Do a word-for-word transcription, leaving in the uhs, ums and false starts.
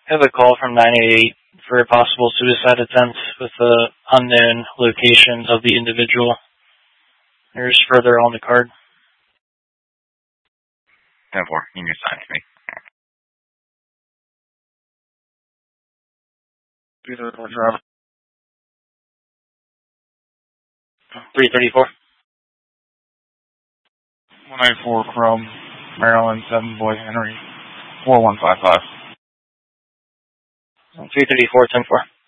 I have a call from nine eight eight for a possible suicide attempt with the unknown location of the individual. There's further on the card. ten four, you can assign to me. three thirty-four driver. three thirty-four. one ninety-four Chrome, Maryland, seven Boy Henry, four one five five. three thirty-four, ten four.